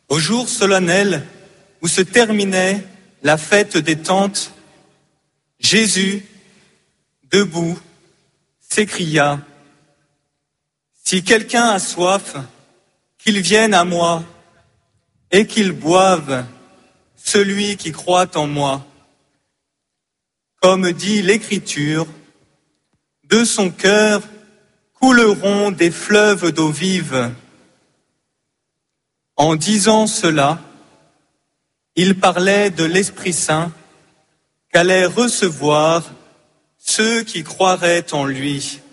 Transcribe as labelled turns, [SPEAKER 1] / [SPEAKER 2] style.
[SPEAKER 1] Au jour solennel où se terminait la fête des Tentes, Jésus, debout, s'écria : « Si quelqu'un a soif, qu'il vienne à moi et qu'il boive, celui qui croit en moi. Comme dit l'Écriture, de son cœur couleront des fleuves d'eau vive. » En disant cela, il parlait de l'Esprit Saint qu'allaient recevoir ceux qui croiraient en lui.